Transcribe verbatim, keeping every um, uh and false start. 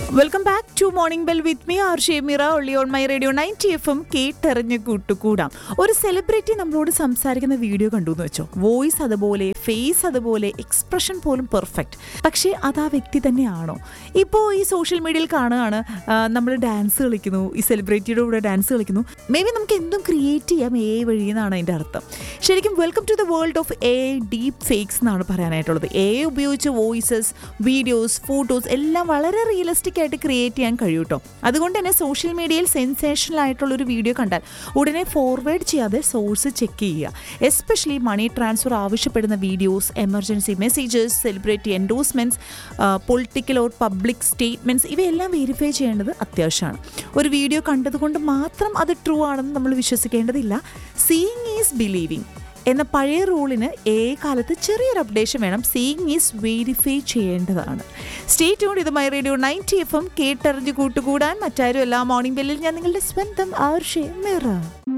Welcome back to morning bell with me R ഷേമിറ only on my radio ninety F M കേട്ടെറിഞ്ഞ് കൂട്ടുകൂടാം. ഒരു celebrity നമ്മളോട് സംസാരിക്കുന്ന video കണ്ടു എന്ന് വെച്ചോ, വോയിസ് അതുപോലെ, ഫേസ് അതുപോലെ, എക്സ്പ്രഷൻ പോലും പെർഫെക്റ്റ്. പക്ഷേ അത് ആ വ്യക്തി തന്നെയാണോ? ഇപ്പോൾ ഈ സോഷ്യൽ മീഡിയയിൽ കാണുകയാണ്, നമ്മൾ ഡാൻസ് കളിക്കുന്നു, ഈ സെലിബ്രിറ്റിയുടെ കൂടെ ഡാൻസ് കളിക്കുന്നു. മേ ബി നമുക്ക് എന്തും ക്രിയേറ്റ് ചെയ്യാം എ ഐ വഴി എന്നാണ് അതിൻ്റെ അർത്ഥം. ശരിക്കും welcome to the world of A I deep fakes എന്നാണ് പറയാനായിട്ടുള്ളത്. എ ഐ ഉപയോഗിച്ച് വോയിസസ്, വീഡിയോസ്, ഫോട്ടോസ് എല്ലാം വളരെ റിയലിസ്റ്റിക് ആയിട്ട് ക്രിയേറ്റ് ചെയ്യാൻ കഴിയും കേട്ടോ. അതുകൊണ്ട് തന്നെ സോഷ്യൽ മീഡിയയിൽ സെൻസേഷണൽ ആയിട്ടുള്ളൊരു വീഡിയോ കണ്ടാൽ ഉടനെ ഫോർവേഡ് ചെയ്യാതെ സോഴ്സ് ചെക്ക് ചെയ്യുക. എസ്പെഷ്യലി മണി ട്രാൻസ്ഫർ ആവശ്യപ്പെടുന്ന videos, emergency messages, celebrity എൻഡോഴ്സ്മെൻറ്റ്സ്, political or public statements ഇവയെല്ലാം വെരിഫൈ ചെയ്യേണ്ടത് അത്യാവശ്യമാണ്. ഒരു വീഡിയോ കണ്ടതുകൊണ്ട് മാത്രം അത് ട്രൂ ആണെന്ന് നമ്മൾ വിശ്വസിക്കേണ്ടതില്ല. സീയിങ് ഈസ് ബിലീവിങ് എന്ന പഴയ റൂളിന് ഏ കാലത്ത് ചെറിയൊരു അപ്ഡേഷൻ വേണം. സീയിങ് ഈസ് വെരിഫൈ ചെയ്യേണ്ടതാണ്. Stay tuned. ഇത് my radio ninety F M കേട്ടറിഞ്ഞ് കൂട്ടുകൂടാൻ. മറ്റാരും എല്ലാ മോർണിംഗ് ബെല്ലിൽ ഞാൻ നിങ്ങളുടെ സ്വന്തം ആർ ഷേമിറ.